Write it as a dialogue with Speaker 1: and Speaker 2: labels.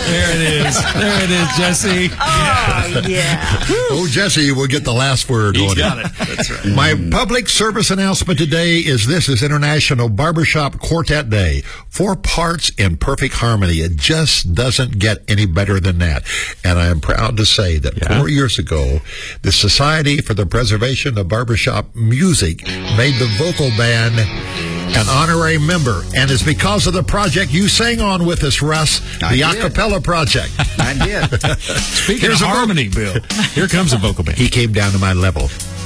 Speaker 1: There it is, Jesse.
Speaker 2: Oh, yeah.
Speaker 3: Oh, Jesse will get the last word.
Speaker 1: He's got it. That's right.
Speaker 3: My public service announcement today is this is International Barbershop Quartet Day. 4 parts in perfect harmony. It just doesn't get any better than that. And I am proud to say that 4 years ago, the Society for the Preservation of Barbershop Music made the vocal band an honorary member. And it's because of the project you sang on with us, Russ, the acapella project.
Speaker 4: I did.
Speaker 1: Speaking of harmony, Bill, here comes a vocal band.
Speaker 3: He came down to my level.